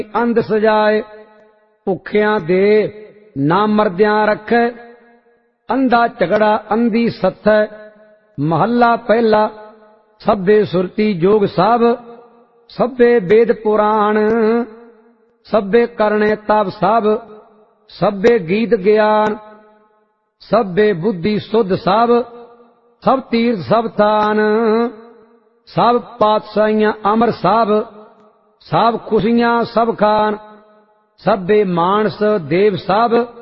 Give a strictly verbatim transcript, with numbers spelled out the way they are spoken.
अंध सजाए, भुखियां दे ना मरदियां रखे, अंधा झगड़ा अंधी सत्थै, महला पहला सभे सुरती जोग साब, सभे वेद पुराण सभे करने तप साब, सभे गीत ज्ञान सभे बुद्धि शुद्ध साब, सब तीर्थ सब थान सब पातशाहियां अमर साब, सब खुशियां सब खान, सभे मानस देव साब।